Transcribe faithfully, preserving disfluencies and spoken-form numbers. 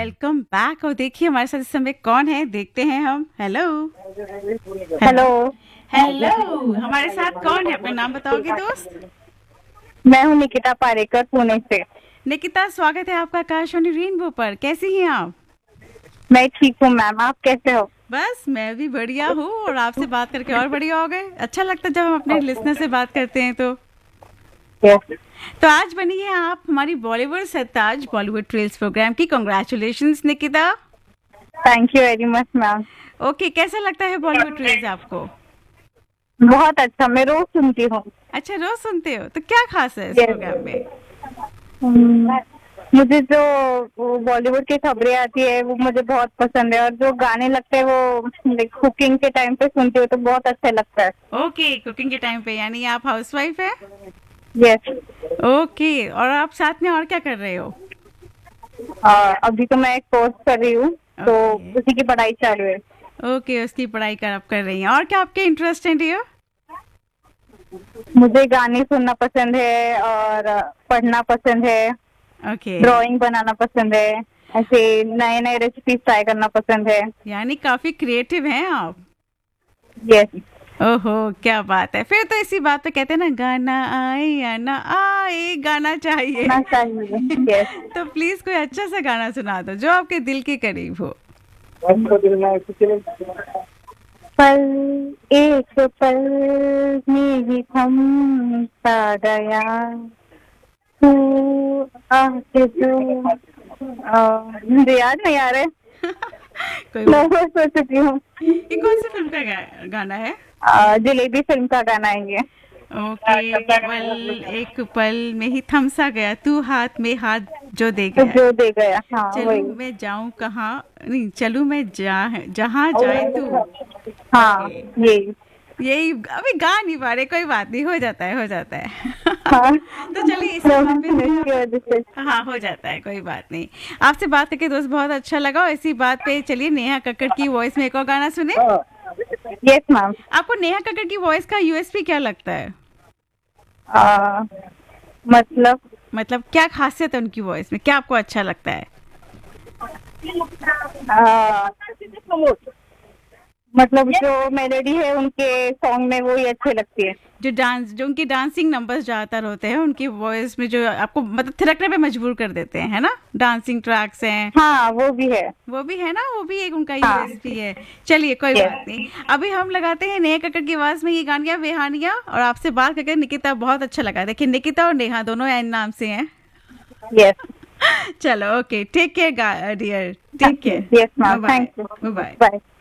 Welcome back. और देखिए हमारे साथ इस समय कौन है, देखते हैं हम। Hello hello. हेलो, हमारे साथ कौन है? अपना नाम बताओगे दोस्त? मैं हूँ निकिता पारेकर, पुणे से। निकिता, स्वागत है आपका आकाशवाणी रेनबो पर। कैसी हैं आप? मैं ठीक हूँ मैम, आप कैसे हो? बस मैं भी बढ़िया हूँ, और आपसे बात करके और बढ़िया हो गए। अच्छा लगता है जब हम अपने लिसनर से बात करते हैं तो यस। तो आज बनी है आप हमारी बॉलीवुड सरताज बॉलीवुड ट्रेल्स प्रोग्राम की। Congratulations Nikita. Thank you very much ma'am. Okay, कैसा लगता है बॉलीवुड ट्रेल्स आपको? बहुत अच्छा, मैं रोज सुनती हूँ। अच्छा, रोज सुनते हो? तो क्या खास है इस प्रोग्राम में? यस। मुझे जो वो बॉलीवुड की खबरें आती है वो मुझे बहुत पसंद है, और जो गाने लगते हैं वो कुकिंग के टाइम पे सुनती हूँ तो बहुत अच्छा लगता है। ओके, कुकिंग के टाइम पे, यानी आप हाउसवाइफ है? यस। ओके, और आप साथ में और क्या कर रहे हो? अभी तो मैं एक कोर्स कर रही हूँ, तो ओके उसी की पढ़ाई चालू है। ओके, उसकी पढ़ाई कर आप कर रही हैं। और क्या आपके इंटरेस्ट हैं डियर? मुझे गाने सुनना पसंद है, और पढ़ना पसंद है, ओके, ड्राइंग बनाना पसंद है, ऐसे नए नए रेसिपी ट्राई करना पसंद है। यानी काफी क्रिएटिव हैं आप। यस। ओहो, क्या बात है। फिर तो इसी बात पे कहते हैं ना, गाना आए या ना आए, गाना चाहिए। ना चाहिए। यस। तो प्लीज कोई अच्छा सा गाना सुना दो जो आपके दिल के करीब हो। पल, एक पल में ही थम सा गया, तू आके जो अ, मुझे याद नहीं आ रहा है। कोई मैं बात। बस सोच चुकी हूँ। ये कौन सी फिल्म का गा, गाना है? अ, जलेबी फिल्म का गाना है ये। ओके, पल, एक पल में ही थमसा गया, तू हाथ में हाथ जो दे तो गया। जो दे गया, हाँ चलूं वही। मैं जाऊं कहाँ, नहीं, चलूं मैं जा जहाँ जाए तू। हाँ, ओके, यही। यही। अभी गा नहीं पा रहे, कोई बात नहीं, हो जाता है हो जाता है। हाँ, तो चलिए इसी बात पे प्रोनाउंसिएशन की नेहा। वजह से। हाँ, हो जाता है, कोई बात नहीं। आपसे बात करके दोस्त बहुत अच्छा लगा। और इसी बात पे चलिए नेहा कक्कड़ की वॉइस में एक और गाना सुने। Yes ma'am. आपको नेहा कक्कड़ की वॉइस का यूएसपी क्या लगता है? मतलब मतलब क्या खासियत है उनकी वॉइस में, क्या आपको अच्छा लगता है? आ, मतलब जो मेलोडी है उनके सॉन्ग में वो ही अच्छी लगती है। जो डांस, जो उनके डांसिंग नंबर्स ज्यादातर होते हैं उनकी वॉइस में, जो आपको मतलब थिरकने पे मजबूर कर देते हैं, है ना? डांसिंग ट्रैक्स हैं। हाँ, वो भी है। वो भी है ना, वो भी एक उनका हाँ। यूएसपी है। चलिए कोई बात यस। नहीं। अभी हम लगाते हैं नेहा कक्कड़ की आवाज में ये गानियां बेहानियां। और आपसे बात करके निकिता बहुत अच्छा लगा। देखिए निकिता और नेहा दोनों एन नाम से हैं। यस। चलो, okay, take care dear, take care. Yes ma'am, bye thank you. Bye. Bye.